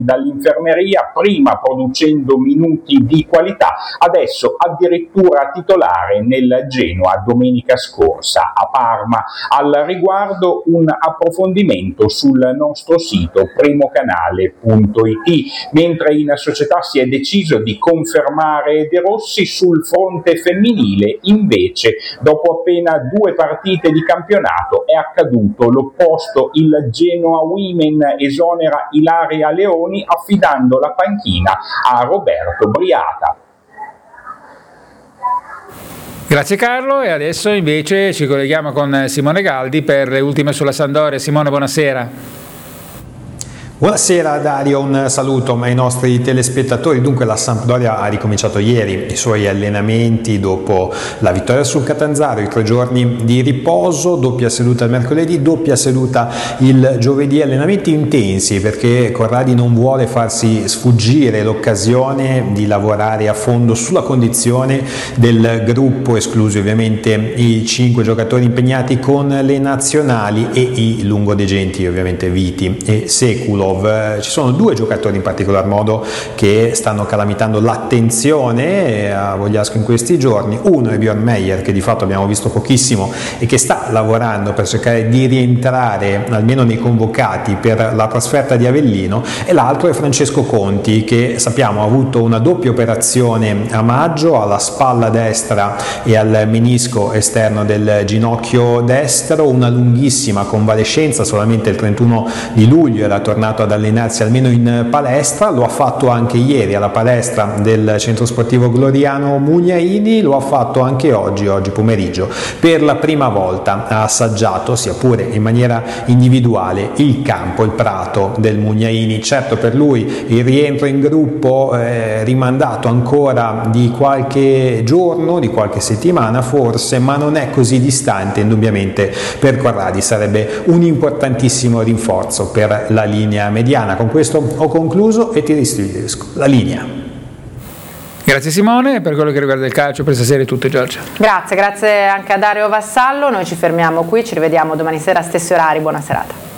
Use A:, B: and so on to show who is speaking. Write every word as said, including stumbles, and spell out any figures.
A: dall'infermeria, prima producendo minuti di qualità, adesso addirittura titolare nel Genoa domenica scorsa a Parma. Al riguardo un approfondimento sul nostro sito primocanale punto it, mentre in società si è deciso di confermare De Rossi. Sul fronte femminile invece, dopo appena due partite di campionato, è accaduto l'opposto. Il Genoa Women esonera Ilaria Leoni affidando la panchina a Roberto Briata.
B: Grazie Carlo, e adesso invece ci colleghiamo con Simone Galdi per le ultime sulla Sampdoria. Simone, buonasera.
C: Buonasera Dario, un saluto ai nostri telespettatori. Dunque la Sampdoria ha ricominciato ieri i suoi allenamenti dopo la vittoria sul Catanzaro, i tre giorni di riposo, doppia seduta il mercoledì, doppia seduta il giovedì, allenamenti intensi perché Corradi non vuole farsi sfuggire l'occasione di lavorare a fondo sulla condizione del gruppo, esclusi ovviamente i cinque giocatori impegnati con le nazionali e i lungodegenti, ovviamente Viti e Seculo. Ci sono due giocatori in particolar modo che stanno calamitando l'attenzione a Vogliasco in questi giorni. Uno è Bjorn Meyer, che di fatto abbiamo visto pochissimo e che sta lavorando per cercare di rientrare almeno nei convocati per la trasferta di Avellino, e l'altro è Francesco Conti, che sappiamo ha avuto una doppia operazione a maggio alla spalla destra e al menisco esterno del ginocchio destro, una lunghissima convalescenza, solamente il trentuno di luglio era tornato ad allenarsi almeno in palestra. Lo ha fatto anche ieri alla palestra del centro sportivo Gloriano Mugnaini, lo ha fatto anche oggi, oggi pomeriggio. Per la prima volta ha assaggiato, sia pure in maniera individuale, il campo, il prato del Mugnaini. Certo, per lui il rientro in gruppo è rimandato ancora di qualche giorno, di qualche settimana forse, ma non è così distante. Indubbiamente per Corradi sarebbe un importantissimo rinforzo per la linea mediana. Con questo ho concluso e ti restituisco la linea.
B: Grazie Simone, per quello che riguarda il calcio per stasera è tutto. Giorgia.
D: Grazie, grazie anche a Dario Vassallo. Noi ci fermiamo qui, ci rivediamo domani sera a stessi orari, buona serata.